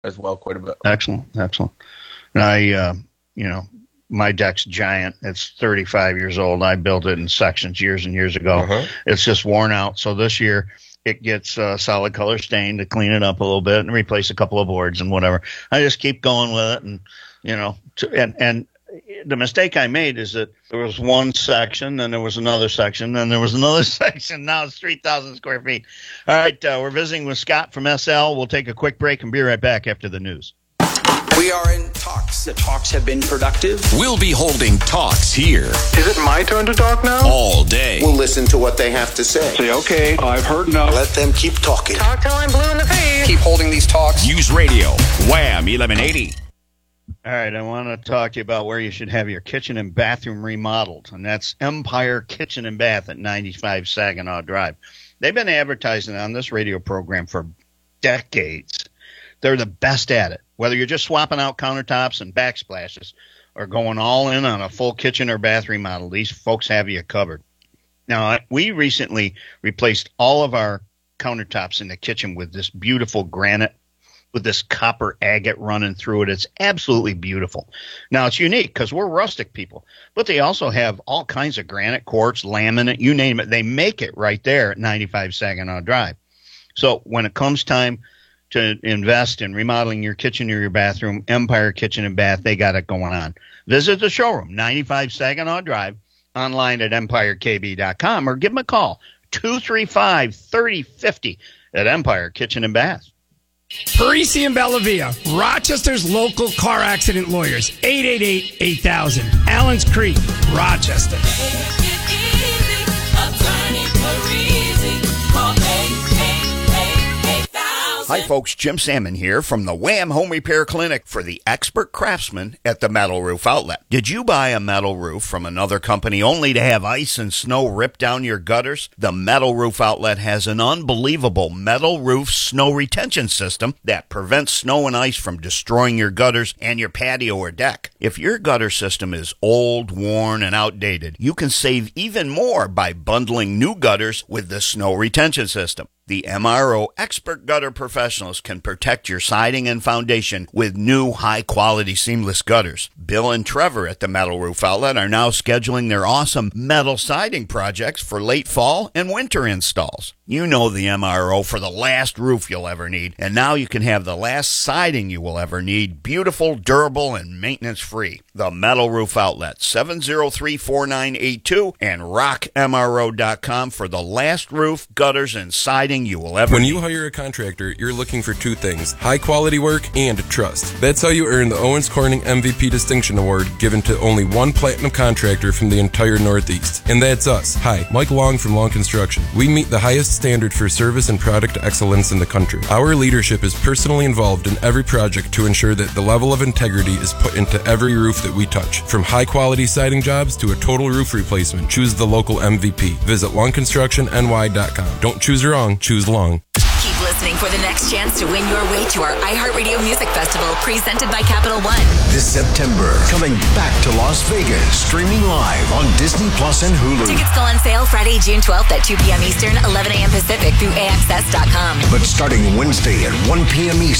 as well quite a bit. Excellent. And I, my deck's giant. It's 35 years old. I built it in sections years and years ago. Uh-huh. It's just worn out. So this year it gets solid color stain to clean it up a little bit and replace a couple of boards and whatever. I just keep going with it, and and the mistake I made is that there was one section, then there was another section, then there was another section. Now it's 3,000 square feet. All right, we're visiting with Scott from SL. We'll take a quick break and be right back after the news. We are in talks. The talks have been productive. We'll be holding talks here. Is it my turn to talk now? All day. We'll listen to what they have to say. Say, okay, I've heard enough. Let them keep talking. Talk till I'm blue in the face. Keep holding these talks. Use radio. Wham 1180. All right, I want to talk to you about where you should have your kitchen and bathroom remodeled, and that's Empire Kitchen and Bath at 95 Saginaw Drive. They've been advertising on this radio program for decades. They're the best at it. Whether you're just swapping out countertops and backsplashes or going all in on a full kitchen or bath remodel, these folks have you covered. Now, we recently replaced all of our countertops in the kitchen with this beautiful granite with this copper agate running through it. It's absolutely beautiful. Now, it's unique because we're rustic people, but they also have all kinds of granite, quartz, laminate, you name it. They make it right there at 95 Saginaw Drive. So when it comes time to invest in remodeling your kitchen or your bathroom, Empire Kitchen and Bath, they got it going on. Visit the showroom, 95 Saginaw Drive, online at empirekb.com, or give them a call, 235-3050 at Empire Kitchen and Bath. Parisi and Bellavia, Rochester's local car accident lawyers, 888-8000. Allen's Creek, Rochester. Hi, folks. Jim Salmon here from the Wham Home Repair Clinic for the expert craftsman at the Metal Roof Outlet. Did you buy a metal roof from another company only to have ice and snow rip down your gutters? The Metal Roof Outlet has an unbelievable metal roof snow retention system that prevents snow and ice from destroying your gutters and your patio or deck. If your gutter system is old, worn, and outdated, you can save even more by bundling new gutters with the snow retention system. The MRO Expert Gutter Professionals can protect your siding and foundation with new high-quality seamless gutters. Bill and Trevor at the Metal Roof Outlet are now scheduling their awesome metal siding projects for late fall and winter installs. You know the MRO for the last roof you'll ever need, and now you can have the last siding you will ever need, beautiful, durable, and maintenance-free. The Metal Roof Outlet, 703-4982, and rockmro.com for the last roof, gutters, and siding you will ever When need. you hire a contractor, you're looking for two things: high quality work and trust. That's how you earn the Owens Corning MVP Distinction Award, given to only one platinum contractor from the entire Northeast. And that's us. Hi, Mike Long from Long Construction. We meet the highest standard for service and product excellence in the country. Our leadership is personally involved in every project to ensure that the level of integrity is put into every roof that we touch. From high quality siding jobs to a total roof replacement, choose the local MVP. Visit longconstructionny.com. Don't choose wrong, choose Long. Keep listening for the next chance to win your way to our iHeartRadio Music Festival, presented by Capital One. This September, coming back to Las Vegas, streaming live on Disney Plus and Hulu. Tickets go on sale Friday, June 12th at 2 p.m. Eastern, 11 a.m. Pacific through AXS.com. But starting Wednesday at 1 p.m. Eastern,